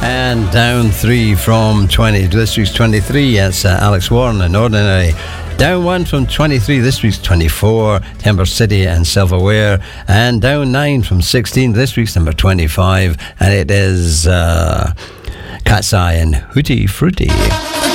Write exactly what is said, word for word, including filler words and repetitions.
And down three from twenty. This week's twenty-three. It's uh, Alex Warren and Ordinary. Down one from twenty-three. This week's twenty-four. Timber City and Self-Aware. And down nine from sixteen. This week's number twenty-five. And it is uh, Cat's Eye and Hootie Fruity.